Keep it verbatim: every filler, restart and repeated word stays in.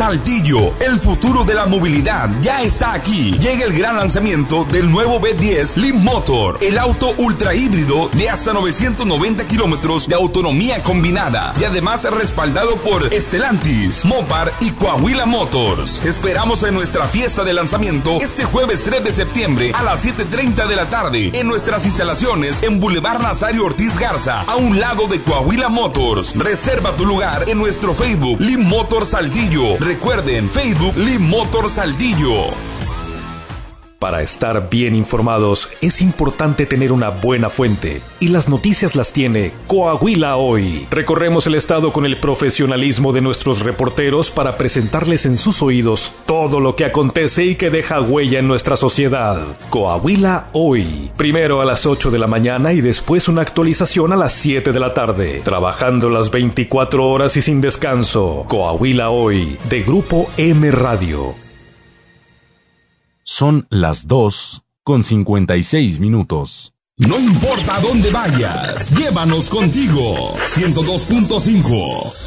Saltillo, el futuro de la movilidad ya está aquí. Llega el gran lanzamiento del nuevo B diez Leap Motor, el auto ultra híbrido de hasta novecientos noventa kilómetros de autonomía combinada y además respaldado por Stellantis, Mopar y Coahuila Motors. Te esperamos en nuestra fiesta de lanzamiento este jueves tres de septiembre a las siete treinta de la tarde en nuestras instalaciones en Boulevard Nazario Ortiz Garza, a un lado de Coahuila Motors. Reserva tu lugar en nuestro Facebook Leap Motor Saltillo. Recuerden, Facebook Leap Motor Saltillo. Para estar bien informados es importante tener una buena fuente, y las noticias las tiene Coahuila Hoy. Recorremos el estado con el profesionalismo de nuestros reporteros para presentarles en sus oídos todo lo que acontece y que deja huella en nuestra sociedad. Coahuila Hoy, primero a las ocho de la mañana y después una actualización a las siete de la tarde, trabajando las veinticuatro horas y sin descanso. Coahuila Hoy, de Grupo M Radio. Son las dos con cincuenta y seis minutos. No importa dónde vayas, llévanos contigo. ciento dos punto cinco